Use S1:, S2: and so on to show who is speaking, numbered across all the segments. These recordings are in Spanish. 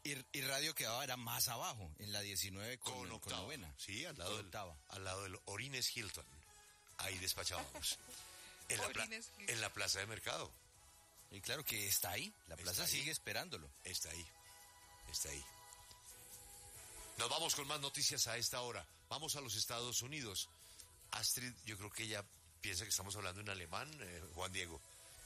S1: Y Radio quedaba era más abajo, en la 19 con novena.
S2: Sí, al lado del Orines Hilton. Ahí despachábamos. En la plaza de mercado.
S1: Y claro que está ahí, la plaza sigue esperándolo.
S2: Está ahí. Nos vamos con más noticias a esta hora. Vamos a los Estados Unidos. Astrid, yo creo que ella piensa que estamos hablando en alemán, Juan Diego.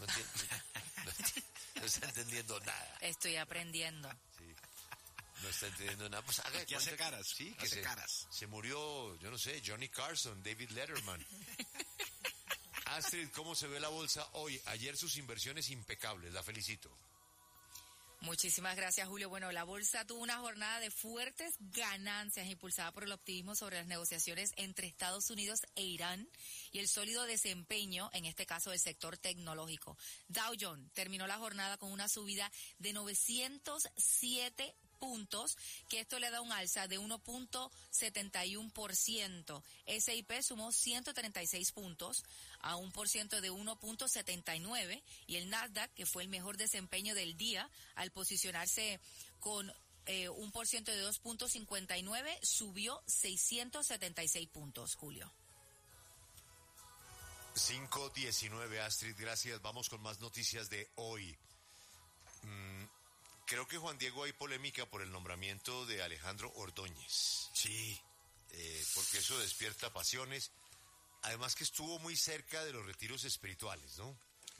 S2: No está entendiendo nada.
S3: Estoy aprendiendo.
S2: Sí. No está entendiendo nada. Pues haga
S1: que hace caras.
S2: Sí, que se murió, yo no sé, Johnny Carson, David Letterman. Astrid, ¿cómo se ve la bolsa hoy? Ayer sus inversiones impecables, la felicito.
S3: Muchísimas gracias, Julio. Bueno, la bolsa tuvo una jornada de fuertes ganancias impulsada por el optimismo sobre las negociaciones entre Estados Unidos e Irán y el sólido desempeño, en este caso, del sector tecnológico. Dow Jones terminó la jornada con una subida de 907 puntos, que esto le da un alza de 1.71%. S&P sumó 136 puntos a 1% de 1.79 y el Nasdaq, que fue el mejor desempeño del día, al posicionarse con 1% de 2.59, subió 676 puntos, Julio.
S2: 5:19, Astrid, gracias. Vamos con más noticias de hoy. Creo que, Juan Diego, hay polémica por el nombramiento de Alejandro Ordóñez.
S1: Sí.
S2: Porque eso despierta pasiones. Además que estuvo muy cerca de los retiros espirituales, ¿no?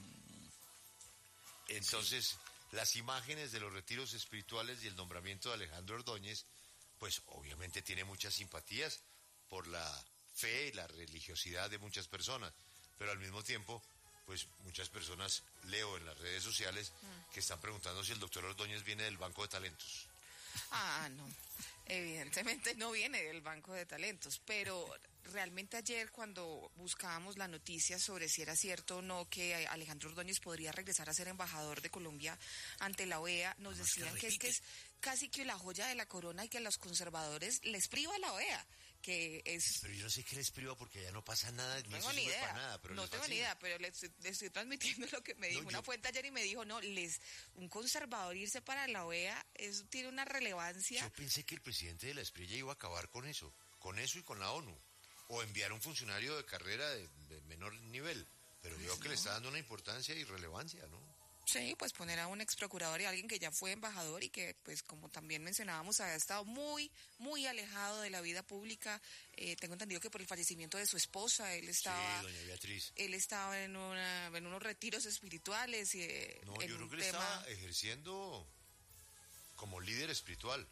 S2: Entonces, las imágenes de los retiros espirituales y el nombramiento de Alejandro Ordóñez, pues obviamente tiene muchas simpatías por la fe y la religiosidad de muchas personas. Pero al mismo tiempo, pues muchas personas leo en las redes sociales que están preguntando si el doctor Ordóñez viene del Banco de Talentos.
S4: No, evidentemente no viene del Banco de Talentos, pero realmente ayer cuando buscábamos la noticia sobre si era cierto o no que Alejandro Ordóñez podría regresar a ser embajador de Colombia ante la OEA, nos decían que es casi que la joya de la corona y que a los conservadores les priva la OEA, que es...
S2: Pero yo no sé qué les priva porque ya no pasa nada,
S4: no tengo ni idea, no tengo ni idea, pero les estoy transmitiendo lo que me dijo una fuente ayer y me dijo, un conservador irse para la OEA, eso tiene una relevancia.
S2: Yo pensé que el presidente de la Espriella iba a acabar con eso y con la ONU, o enviar un funcionario de carrera de menor nivel, pero veo que le está dando una importancia y relevancia, ¿no?
S4: Sí, pues poner a un ex procurador y a alguien que ya fue embajador y que, pues como también mencionábamos, había estado muy, muy alejado de la vida pública. Tengo entendido que por el fallecimiento de su esposa, él estaba...
S2: Sí, doña Beatriz.
S4: Él estaba en unos retiros espirituales.
S2: No, yo creo que él estaba ejerciendo como líder espiritual.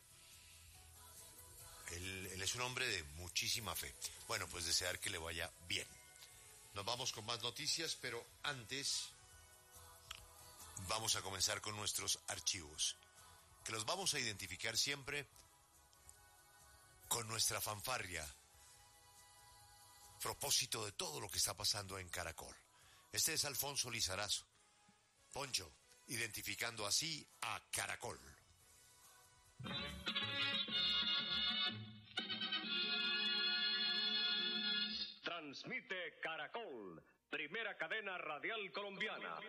S2: Él es un hombre de muchísima fe. Bueno, pues desear que le vaya bien. Nos vamos con más noticias, pero antes vamos a comenzar con nuestros archivos, que los vamos a identificar siempre con nuestra fanfarria, propósito de todo lo que está pasando en Caracol. Este es Alfonso Lizarazo. Poncho, identificando así a Caracol.
S5: Transmite Caracol, primera cadena radial colombiana.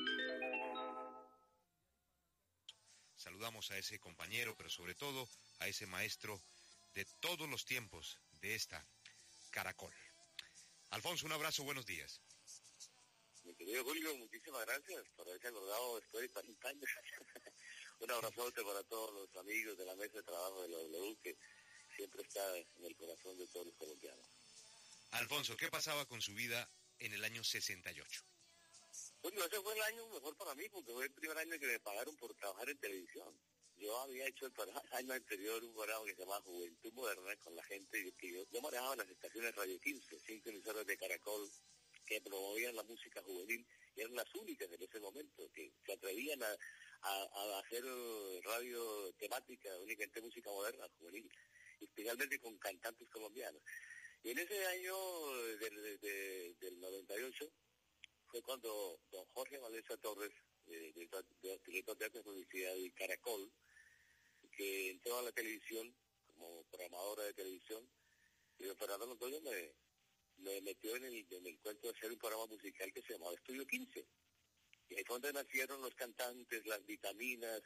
S6: Saludamos a ese compañero, pero sobre todo a ese maestro de todos los tiempos de esta Caracol. Alfonso, un abrazo, buenos días.
S7: Mi querido Julio, muchísimas gracias por haberse acordado después de 40 años. Un abrazote para todos los amigos de la mesa de trabajo de la W, que siempre está en el corazón de todos los colombianos.
S6: Alfonso, ¿qué pasaba con su vida en el año 68?
S7: Bueno, ese fue el año mejor para mí, porque fue el primer año que me pagaron por trabajar en televisión. Yo había hecho el año anterior un programa que se llamaba Juventud Moderna con la gente, que yo manejaba las estaciones Radio 15, 5 emisoras de Caracol, que promovían la música juvenil, y eran las únicas en ese momento que se atrevían a hacer radio temática, únicamente música moderna, juvenil, y especialmente con cantantes colombianos. Y en ese año del 98 fue cuando don Jorge Valencia Torres, director de arte, publicidad y Caracol, que entró a la televisión como programadora de televisión, y don Fernando Londoño me metió en el cuento de hacer un programa musical que se llamaba Estudio 15. Y ahí fue donde nacieron los cantantes, las vitaminas,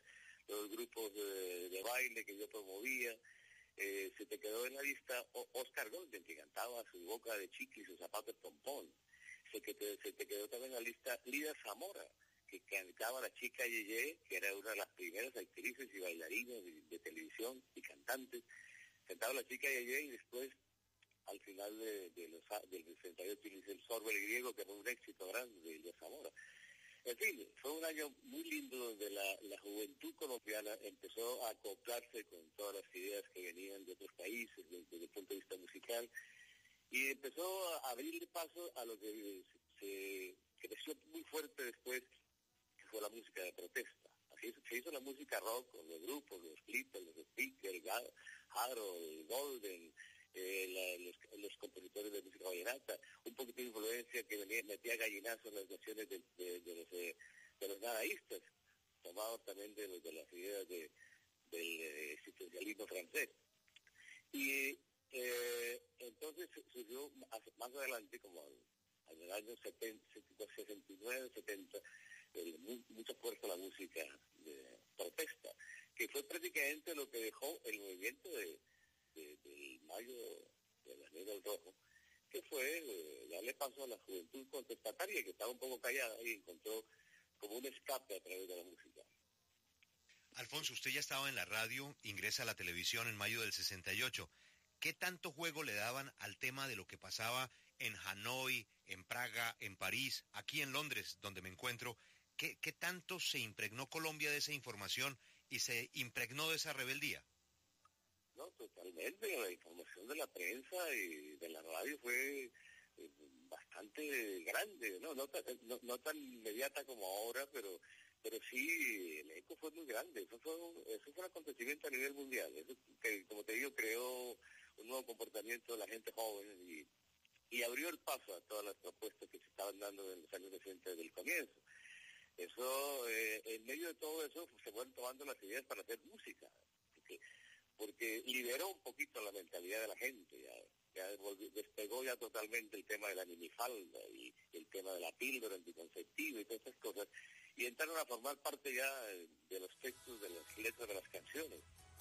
S7: los grupos de baile que yo promovía. Se te quedó en la lista Oscar Golden, que cantaba Su boca de chicle y sus zapatos pompón. Se te quedó también en la lista Lida Zamora, que cantaba La Chica Yeye, que era una de las primeras actrices y bailarinas de televisión y cantantes. Cantaba La Chica Yeye y después, al final del 68, hice El Sorbo el Griego, que fue un éxito grande de Lida Zamora. En fin, fue un año muy lindo donde la juventud colombiana empezó a acoplarse con todas las ideas que venían de otros países desde el punto de vista musical y empezó a abrirle paso a lo que se creció muy fuerte después, que fue la música de protesta. Así se hizo la música rock con los grupos, los Clippers, los Speakers, Harold, Golden, los compositores de música vallenata, un poquito de influencia que metía gallinazo en las canciones de los nadaístas, tomados también de las ideas del existencialismo francés. Y entonces surgió más adelante, como en el año 69, 70, mucha fuerza la música de protesta, que fue prácticamente lo que dejó el movimiento del Mayo de la Nieve del Rojo, que fue darle paso a la juventud contestataria, que estaba un poco callada y encontró como un escape a través de la música.
S6: Alfonso, usted ya estaba en la radio, ingresa a la televisión en mayo del 68. ¿Qué tanto juego le daban al tema de lo que pasaba en Hanoi, en Praga, en París, aquí en Londres, donde me encuentro? ¿Qué tanto se impregnó Colombia de esa información y se impregnó de esa rebeldía?
S7: No, totalmente. La información de la prensa y de la radio fue bastante grande, no tan inmediata como ahora, pero sí el eco fue muy grande. Eso fue un acontecimiento a nivel mundial. Eso, que, como te digo, creó un nuevo comportamiento de la gente joven y abrió el paso a todas las propuestas que se estaban dando en los años 60 desde el comienzo. Eso, en medio de todo eso, se fueron tomando las ideas para hacer música, porque liberó un poquito la mentalidad de la gente, ya despegó ya totalmente el tema de la minifalda y el tema de la píldora anticonceptiva y todas esas cosas, y entraron a formar parte ya de los textos, de las letras de las canciones.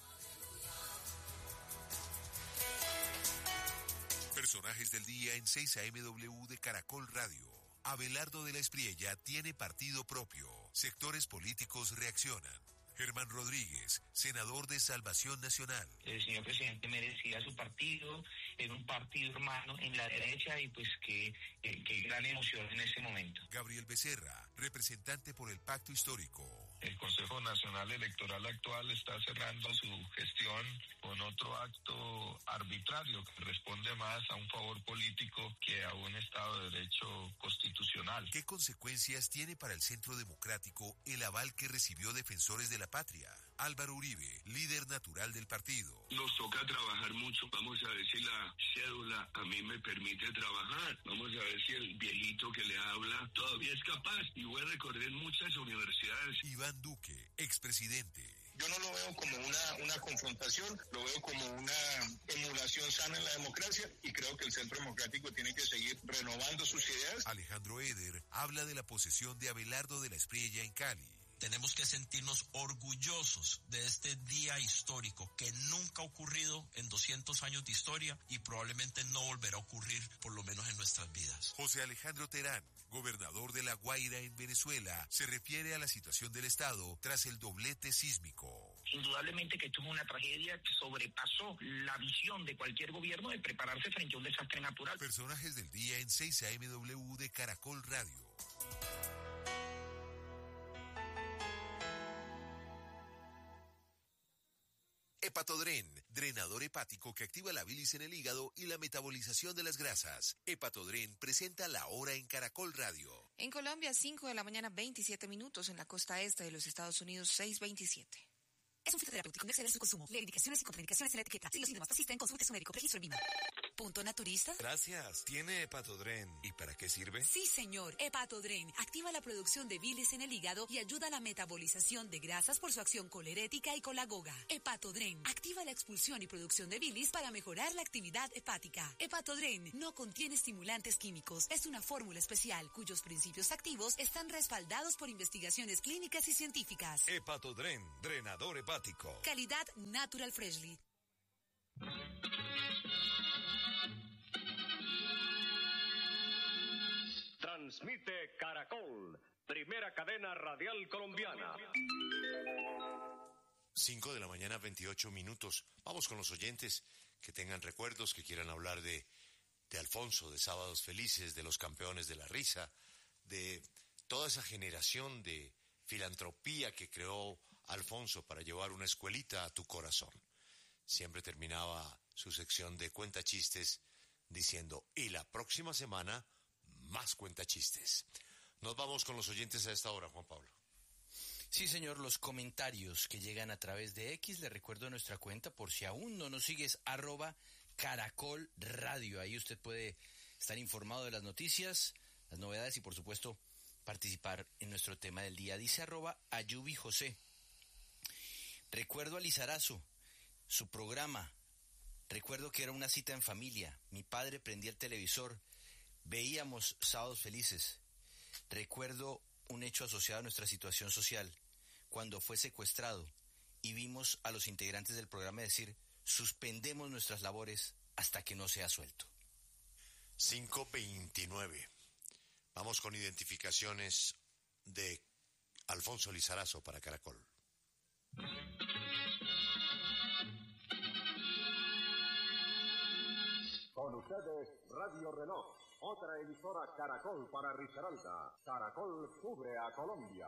S8: Personajes del día en 6 AMW de Caracol Radio. Abelardo de la Espriella tiene partido propio. Sectores políticos reaccionan. Germán Rodríguez, senador de Salvación Nacional.
S9: El señor presidente merecía su partido, era un partido hermano en la derecha y pues qué gran emoción en ese momento.
S8: Gabriel Becerra, representante por el Pacto Histórico.
S10: El Consejo Nacional Electoral actual está cerrando su gestión con otro acto arbitrario que responde más a un favor político que a un Estado de Derecho constitucional.
S8: ¿Qué consecuencias tiene para el Centro Democrático el aval que recibió Defensores de la Patria? Álvaro Uribe, líder natural del partido.
S11: Nos toca trabajar mucho. Vamos a ver si la cédula a mí me permite trabajar. Vamos a ver si el viejito que le habla todavía es capaz. Y voy a recorrer muchas universidades.
S8: Iván Duque, expresidente.
S12: Yo no lo veo como una confrontación, lo veo como una emulación sana en la democracia y creo que el Centro Democrático tiene que seguir renovando sus ideas.
S8: Alejandro Eder habla de la posesión de Abelardo de la Espriella en Cali.
S13: Tenemos que sentirnos orgullosos de este día histórico que nunca ha ocurrido en 200 años de historia y probablemente no volverá a ocurrir, por lo menos en nuestras vidas.
S8: José Alejandro Terán, gobernador de La Guaira en Venezuela, se refiere a la situación del Estado tras el doblete sísmico.
S9: Indudablemente que esto es una tragedia que sobrepasó la visión de cualquier gobierno de prepararse frente a un desastre natural.
S8: Personajes del día en 6 AMW de Caracol Radio. Hepatodren, drenador hepático que activa la bilis en el hígado y la metabolización de las grasas. Hepatodren presenta La Hora en Caracol Radio.
S4: En Colombia, 5 de la mañana, 27 minutos. En la costa este de los Estados Unidos, 6:27.
S14: Es un fitoterapéutico, no exceder su consumo. Lee indicaciones y contraindicaciones en la etiqueta. Si los síntomas persisten, consulte a su médico. Registro en Vino. ¿Punto naturista?
S8: Gracias. ¿Tiene Hepatodren? ¿Y para qué sirve?
S14: Sí, señor. Hepatodren activa la producción de bilis en el hígado y ayuda a la metabolización de grasas por su acción colerética y colagoga. Hepatodren activa la expulsión y producción de bilis para mejorar la actividad hepática. Hepatodren no contiene estimulantes químicos. Es una fórmula especial cuyos principios activos están respaldados por investigaciones clínicas y científicas.
S8: Hepatodren, drenador hepático.
S14: Calidad Natural Freshly.
S5: Transmite Caracol, primera cadena radial colombiana.
S2: 5 de la mañana, 28 minutos. Vamos con los oyentes que tengan recuerdos, que quieran hablar de Alfonso, de Sábados Felices, de los campeones de la risa, de toda esa generación de filantropía que creó Alfonso para llevar una escuelita a tu corazón. Siempre terminaba su sección de cuentachistes diciendo, y la próxima semana, más cuentachistes. Nos vamos con los oyentes a esta hora, Juan Pablo.
S1: Sí, señor, los comentarios que llegan a través de X, le recuerdo nuestra cuenta, por si aún no nos sigues, @Caracol Radio. Ahí usted puede estar informado de las noticias, las novedades y, por supuesto, participar en nuestro tema del día. Dice @Ayubi José. Recuerdo a Lizarazo, su programa. Recuerdo que era una cita en familia. Mi padre prendía el televisor. Veíamos Sábados Felices. Recuerdo un hecho asociado a nuestra situación social, cuando fue secuestrado y vimos a los integrantes del programa decir, suspendemos nuestras labores hasta que no sea suelto.
S2: 5:29. Vamos con identificaciones de Alfonso Lizarazo para Caracol.
S5: Con ustedes, Radio Reloj, otra emisora Caracol para Risaralda. Caracol cubre a Colombia.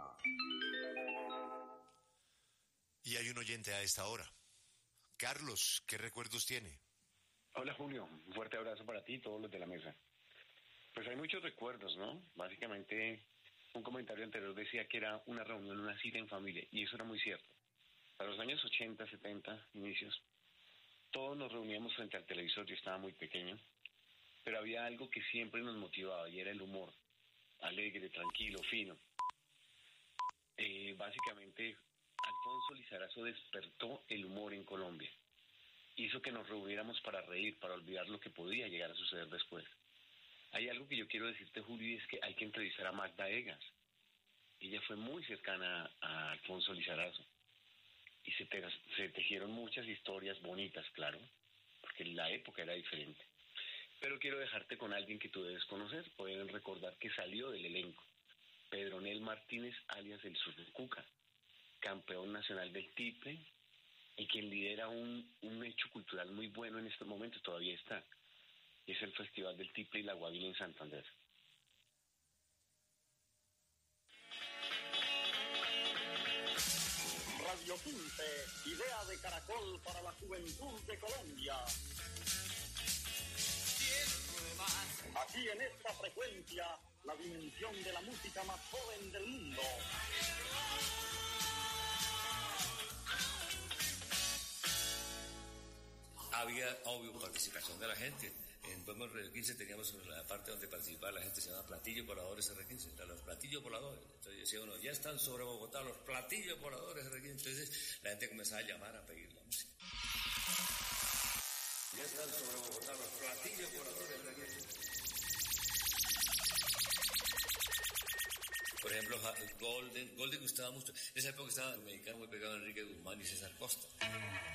S2: Y hay un oyente a esta hora. Carlos, ¿qué recuerdos tiene?
S15: Hola Julio, un fuerte abrazo para ti y todos los de la mesa. Pues hay muchos recuerdos, ¿no? Básicamente, un comentario anterior decía que era una reunión, una cita en familia, y eso era muy cierto. Para los años 80, 70, inicios, todos nos reuníamos frente al televisor, yo estaba muy pequeño, pero había algo que siempre nos motivaba y era el humor, alegre, tranquilo, fino. Básicamente, Alfonso Lizarazo despertó el humor en Colombia. Hizo que nos reuniéramos para reír, para olvidar lo que podía llegar a suceder después. Hay algo que yo quiero decirte, Julio, y es que hay que entrevistar a Magda Egas. Ella fue muy cercana a Alfonso Lizarazo. Y se tejieron muchas historias bonitas, claro, porque la época era diferente. Pero quiero dejarte con alguien que tú debes conocer. Pueden recordar que salió del elenco. Pedronel Martínez, alias el Surcuca, campeón nacional del tiple, y quien lidera un hecho cultural muy bueno en estos momentos, todavía está. Y es el Festival del Tiple y la Guavina en Santander.
S5: Radio 15, idea de Caracol para la juventud de Colombia. Aquí en esta frecuencia, la dimensión de la música más joven del mundo.
S16: Había, obvio, participación de la gente. En Podemos Radio 15 teníamos la parte donde participaba la gente, se llama Platillos Voladores R15, los platillos voladores. Entonces decía uno, ya están sobre Bogotá los platillos voladores R15. Entonces la gente comenzaba a llamar a pedir la música. Ya están sobre Bogotá los platillos voladores R15. Por ejemplo, Golden gustaba mucho. En esa época estaba el mexicano muy pegado a Enrique Guzmán y César Costa.